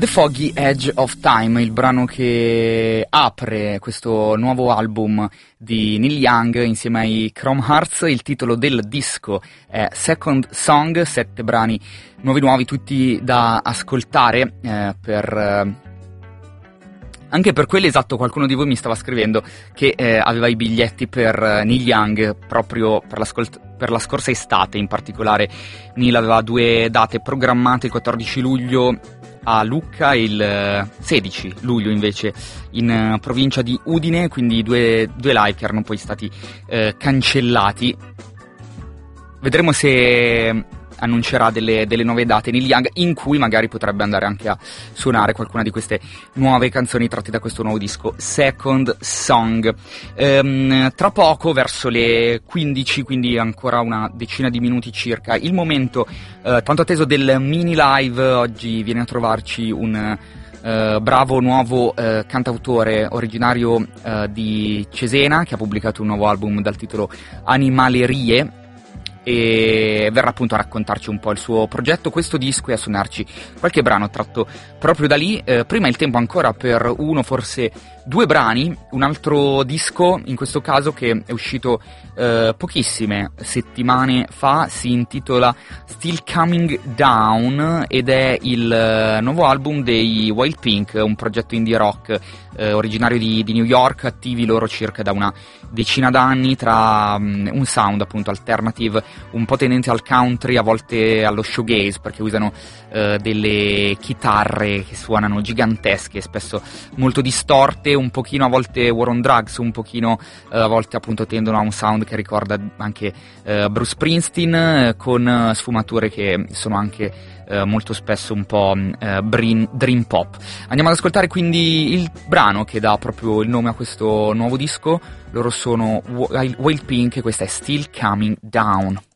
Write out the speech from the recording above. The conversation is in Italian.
The Foggy Edge of Time, il brano che apre questo nuovo album di Neil Young insieme ai Chrome Hearts. Il titolo del disco è Second Song, 7 brani nuovi, tutti da ascoltare anche per quelli. Esatto, qualcuno di voi mi stava scrivendo che aveva i biglietti per Neil Young proprio per la scorsa estate. In particolare Neil aveva 2 date programmate, il 14 luglio a Lucca e il 16 luglio invece in provincia di Udine, quindi due live che erano poi stati cancellati. Vedremo se annuncerà delle nuove date Neil Young, in cui magari potrebbe andare anche a suonare qualcuna di queste nuove canzoni tratte da questo nuovo disco Second Song. Tra poco, verso le 15, quindi ancora una decina di minuti circa, il momento tanto atteso del mini live. Oggi viene a trovarci un bravo nuovo cantautore originario di Cesena, che ha pubblicato un nuovo album dal titolo Animalerie, e verrà appunto a raccontarci un po' il suo progetto, questo disco, e a suonarci qualche brano tratto proprio da lì. Prima il tempo ancora per uno, forse 2 brani, un altro disco, in questo caso che è uscito pochissime settimane fa, si intitola Still Coming Down ed è il nuovo album dei Wild Pink, un progetto indie rock originario di New York, attivi loro circa da una decina d'anni, tra un sound appunto alternative, un po' tendente al country, a volte allo shoegaze, perché usano delle chitarre che suonano gigantesche, spesso molto distorte, un pochino a volte War on Drugs, un pochino a volte appunto tendono a un sound che ricorda anche Bruce Springsteen, con sfumature che sono anche molto spesso un po' dream pop. Andiamo ad ascoltare quindi il brano che dà proprio il nome a questo nuovo disco. Loro sono Wild Pink e questa è Still Coming Down.